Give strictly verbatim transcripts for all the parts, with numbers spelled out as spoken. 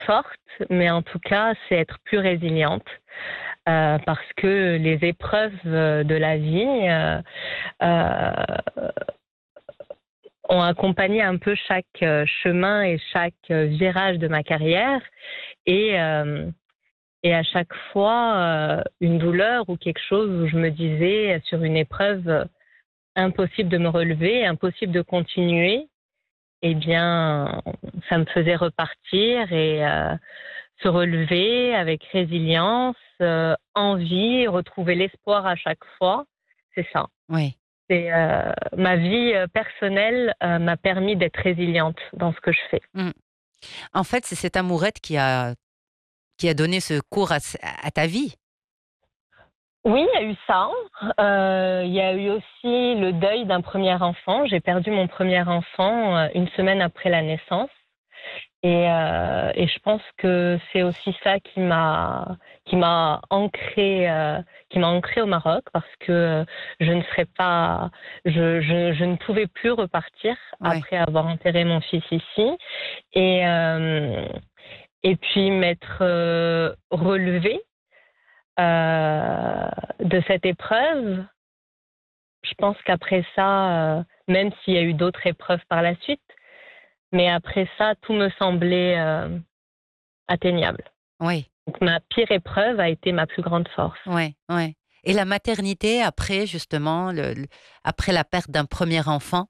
forte, mais en tout cas, c'est être plus résiliente. Euh, parce que les épreuves de la vie euh, euh, ont accompagné un peu chaque chemin et chaque virage de ma carrière. Et, euh, et à chaque fois, euh, une douleur ou quelque chose où je me disais sur une épreuve impossible de me relever, impossible de continuer, eh bien, ça me faisait repartir et euh, se relever avec résilience, euh, envie, retrouver l'espoir à chaque fois. C'est ça. Oui. C'est, euh, ma vie personnelle euh, m'a permis d'être résiliente dans ce que je fais. Mmh. En fait, c'est cette amourette qui a, qui a donné ce cours à, à ta vie. Oui, il y a eu ça. Euh, il y a eu aussi le deuil d'un premier enfant. J'ai perdu mon premier enfant euh, une semaine après la naissance. Et, euh, et je pense que c'est aussi ça qui m'a qui m'a ancré euh, qui m'a ancré au Maroc, parce que je ne serais pas je, je, je ne pouvais plus repartir Ouais. après avoir enterré mon fils ici. Et euh, et puis m'être euh, relevée euh, de cette épreuve. Je pense qu'après ça, euh, même s'il y a eu d'autres épreuves par la suite, mais après ça, tout me semblait euh, atteignable. Oui. Donc ma pire épreuve a été ma plus grande force. Ouais, ouais. Et la maternité après, justement, le, le- après la perte d'un premier enfant?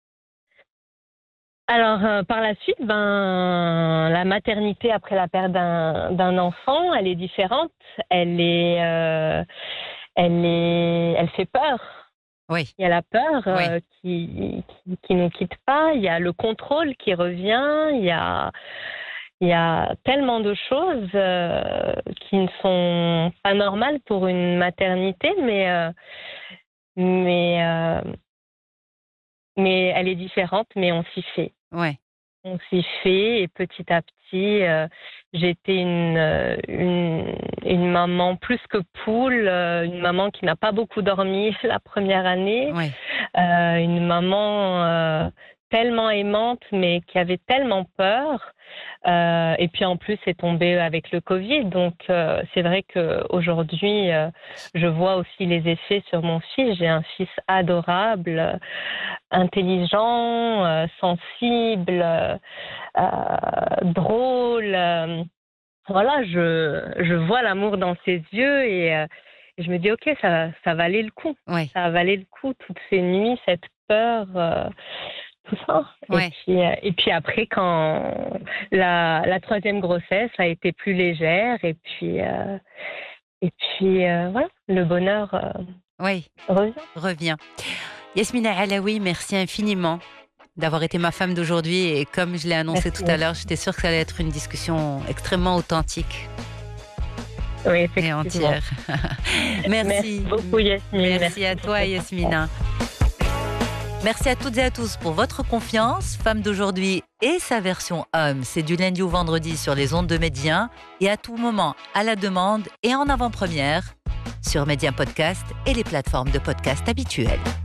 Alors euh, par la suite, ben la maternité après la perte d'un d'un enfant, elle est différente. Elle est, euh, elle est, elle fait peur. Oui, Il y a la peur oui, euh, qui, qui qui nous quitte pas. Il y a le contrôle qui revient. Il y a il y a tellement de choses euh, qui ne sont pas normales pour une maternité, mais euh, mais euh, mais elle est différente. Mais on s'y fait. ouais. On s'y fait, et petit à petit, euh, j'étais une, euh, une, une maman plus que poule, euh, une maman qui n'a pas beaucoup dormi la première année, Ouais. euh, une maman euh, tellement aimante mais qui avait tellement peur. Euh, et puis en plus, c'est tombé avec le Covid, donc euh, c'est vrai qu'aujourd'hui, euh, je vois aussi les effets sur mon fils. J'ai un fils adorable, euh, intelligent, euh, sensible, euh, euh, drôle. euh, voilà, je, je vois l'amour dans ses yeux, et, euh, et je me dis, ok, ça, ça valait le coup. Ouais, Ça valait le coup, toutes ces nuits, cette peur, euh, tout ça. Et ouais. puis, euh, et puis après, quand la, la troisième grossesse a été plus légère, et puis, euh, et puis euh, voilà, le bonheur euh, Oui, revient. reviens. Yasmina Alaoui, merci infiniment d'avoir été ma femme d'aujourd'hui. Et comme je l'ai annoncé tout Merci. à l'heure, j'étais sûre que ça allait être une discussion extrêmement authentique Oui, et effectivement. entière. Merci Merci. beaucoup, Yasmine. Merci à pour toi, cette Yasmina. Merci à toutes et à tous pour votre confiance. Femme d'aujourd'hui et sa version homme, c'est du lundi au vendredi sur les ondes de Média, et à tout moment à la demande et en avant-première sur Média Podcast et les plateformes de podcast habituelles.